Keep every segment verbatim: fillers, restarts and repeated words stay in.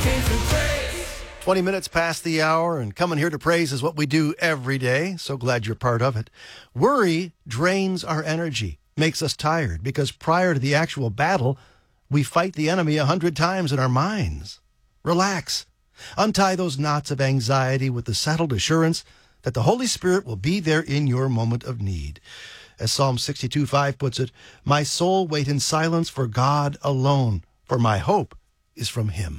twenty minutes past the hour, and coming here to praise is what we do every day. So glad you're part of it. Worry drains our energy, makes us tired, because prior to the actual battle, we fight the enemy a hundred times in our minds. Relax. Untie those knots of anxiety with the settled assurance that the Holy Spirit will be there in your moment of need. As Psalm sixty-two five puts it, my soul wait in silence for God alone, for my hope is from him.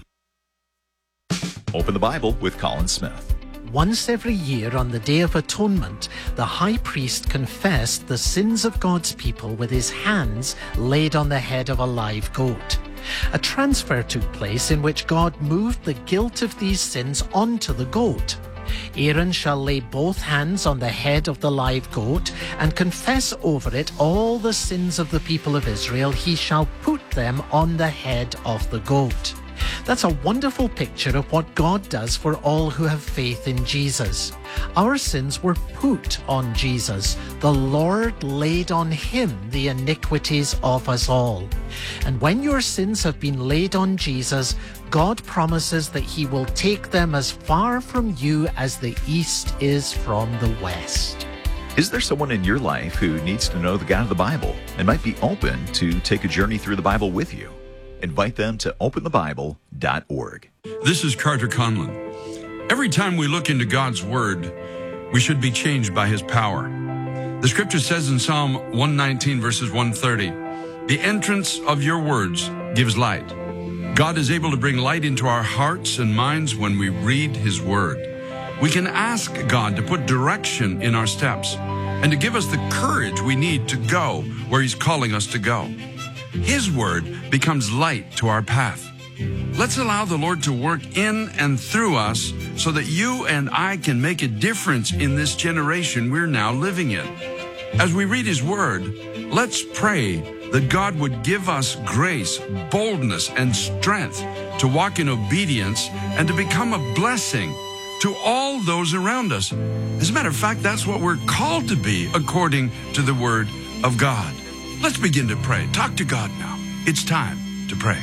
Open the Bible with Colin Smith. Once every year on the Day of Atonement, the high priest confessed the sins of God's people with his hands laid on the head of a live goat. A transfer took place in which God moved the guilt of these sins onto the goat. Aaron shall lay both hands on the head of the live goat and confess over it all the sins of the people of Israel. He shall put them on the head of the goat. That's a wonderful picture of what God does for all who have faith in Jesus. Our sins were put on Jesus. The Lord laid on him the iniquities of us all. And when your sins have been laid on Jesus, God promises that he will take them as far from you as the east is from the west. Is there someone in your life who needs to know the God of the Bible and might be open to take a journey through the Bible with you? Invite them to open the bible dot org. This is Carter Conlon. Every time we look into God's Word, we should be changed by his power. The scripture says in Psalm one nineteen, verses one thirty, the entrance of your words gives light. God is able to bring light into our hearts and minds when we read his Word. We can ask God to put direction in our steps and to give us the courage we need to go where he's calling us to go. His Word becomes light to our path. Let's allow the Lord to work in and through us so that you and I can make a difference in this generation we're now living in. As we read his Word, let's pray that God would give us grace, boldness, and strength to walk in obedience and to become a blessing to all those around us. As a matter of fact, that's what we're called to be according to the Word of God. Let's begin to pray. Talk to God now. It's time to pray.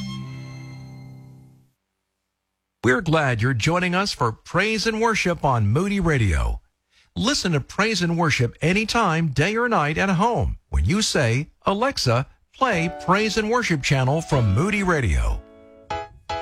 We're glad you're joining us for Praise and Worship on Moody Radio. Listen to Praise and Worship anytime, day or night at home when you say, Alexa, play Praise and Worship channel from Moody Radio.